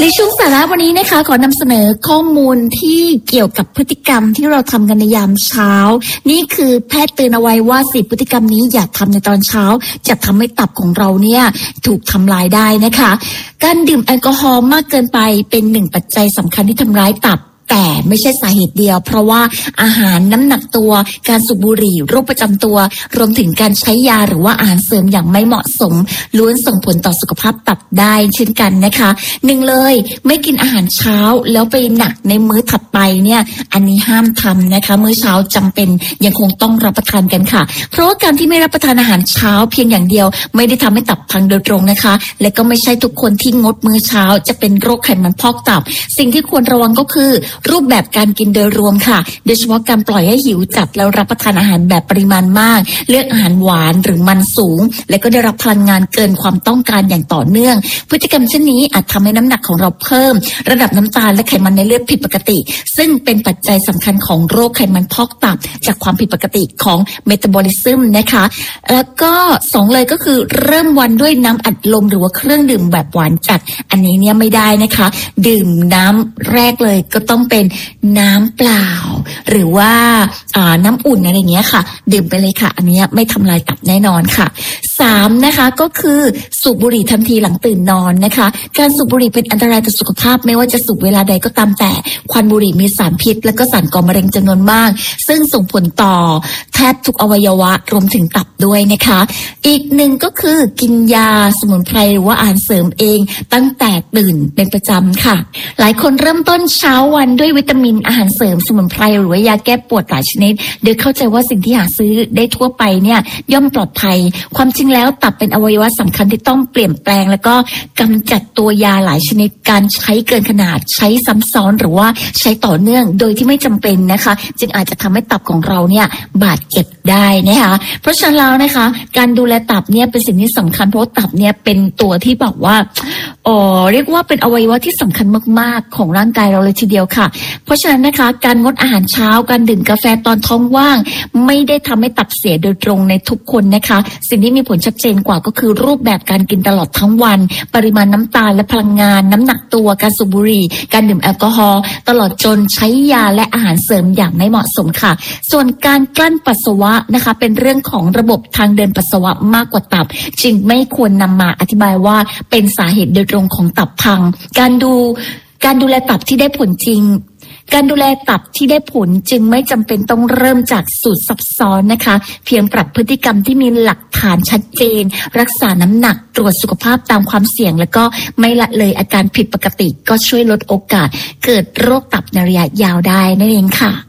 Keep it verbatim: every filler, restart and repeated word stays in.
ช่วงสาระวันนี้นะคะขอนำเสนอข้อมูลที่เกี่ยวกับพฤติกรรมที่เราทำกันในยามเช้านี่คือแพทย์เตือนเอาไว้ว่าสิพฤติกรรมนี้อย่าทำในตอนเช้าจะทำให้ตับของเราเนี่ยถูกทำลายได้นะคะการดื่มแอลกอฮอล์มากเกินไปเป็นหนึ่งปัจจัยสำคัญที่ทำร้ายตับแต่ไม่ใช่สาเหตุเดียวเพราะว่าอาหารน้ำหนักตัวการสูบบุหรี่โรคประจำตัวรวมถึงการใช้ยาหรือว่าอาหารเสริมอย่างไม่เหมาะสมล้วนส่งผลต่อสุขภาพตับได้เช่นกันนะคะหนึ่งเลยไม่กินอาหารเช้าแล้วไปหนักในมื้อถัดไปเนี่ยอันนี้ห้ามทำนะคะมื้อเช้าจำเป็นยังคงต้องรับประทานกันค่ะเพราะว่าการที่ไม่รับประทานอาหารเช้าเพียงอย่างเดียวไม่ได้ทำให้ตับพังโดยตรงนะคะและก็ไม่ใช่ทุกคนที่งดมื้อเช้าจะเป็นโรคไขมันพอกตับสิ่งที่ควรระวังก็คือรูปแบบการกินโดยรวมค่ะโดยเฉพาะการปล่อยให้หิวจัดแล้วรับประทานอาหารแบบปริมาณมากเลือกอาหารหวานหรือมันสูงและก็ได้รับพลังงานเกินความต้องการอย่างต่อเนื่องพฤติกรรมเช่นนี้อาจทำให้น้ำหนักของเราเพิ่มระดับน้ำตาลและไขมันในเลือดผิดปกติซึ่งเป็นปัจจัยสำคัญของโรคไขมันพอกตับจากความผิดปกติของเมตาบอลิซึมนะคะแล้วก็สองเลยก็คือเริ่มวันด้วยน้ำอัดลมหรือว่าเครื่องดื่มแบบหวานจัดอันนี้เนี่ยไม่ได้นะคะดื่มน้ำแรกเลยก็ต้องเป็นน้ำเปล่าหรือว่าน้ำอุ่นอะไรอย่างเงี้ยค่ะดื่มไปเลยค่ะอันนี้ไม่ทำลายตับแน่นอนค่ะสามนะคะก็คือสูบบุหรี่ทันทีหลังตื่นนอนนะคะการสูบบุหรี่เป็นอันตรายต่อสุขภาพไม่ว่าจะสูบเวลาใดก็ตามแต่ควันบุหรี่มีสารพิษและก็สารก่อมะเร็งจำนวนมากซึ่งส่งผลต่อแทบทุกอวัยวะรวมถึงตับด้วยนะคะอีกหนึ่งก็คือกินยาสมุนไพรหรือว่าอาหารเสริมเองตั้งแต่ตื่นเป็นประจำค่ะหลายคนเริ่มต้นเช้าวันด้วยวิตามินอาหารเสริมสมุนไพรหรือว่ายาแก้ปวดหลายชนิดโดยเข้าใจว่าสิ่งที่หาซื้อได้ทั่วไปเนี่ยย่อมปลอดภัยความจริงแล้วตับเป็นอวัยวะสำคัญที่ต้องเปลี่ยนแปลงแล้วก็กำจัดตัวยาหลายชนิดการใช้เกินขนาดใช้ซ้ำซ้อนหรือว่าใช้ต่อเนื่องโดยที่ไม่จำเป็นนะคะจึงอาจจะทำให้ตับของเราเนี่ยบาดเจ็บได้นะคะเพราะฉะนั้นแล้วนะคะการดูแลตับเนี่ยเป็นสิ่งที่สำคัญเพราะตับเนี่ยเป็นตัวที่บอกว่าอ๋อเรียกว่าเป็นอวัยวะที่สำคัญมากๆของร่างกายเราเลยทีเดียวค่ะเพราะฉะนั้นนะคะการงดอาหารเช้าการดื่มกาแฟตอนท้องว่างไม่ได้ทำให้ตับเสียโดยตรงในทุกคนนะคะสิ่งที่มีผลชัดเจนกว่าก็คือรูปแบบการกินตลอดทั้งวันปริมาณน้ำตาลและพลังงานน้ำหนักตัวการสูบบุหรี่การดื่มแอลกอฮอล์ตลอดจนใช้ยาและอาหารเสริมอย่างไม่เหมาะสมค่ะส่วนการกลั้นปัสสาวะนะคะเป็นเรื่องของระบบทางเดินปัสสาวะมากกว่าตับจึงไม่ควรนำมาอธิบายว่าเป็นสาเหตุโดยตรงของตับพังการดูการดูแลตับที่ได้ผลจริงการดูแลตับที่ได้ผลจึงไม่จำเป็นต้องเริ่มจากสูตรซับซ้อนนะคะเพียงปรับพฤติกรรมที่มีหลักฐานชัดเจนรักษาน้ำหนักตรวจสุขภาพตามความเสี่ยงแล้วก็ไม่ละเลยอาการผิดปกติก็ช่วยลดโอกาสเกิดโรคตับในระยะยาวได้นั่นเองค่ะ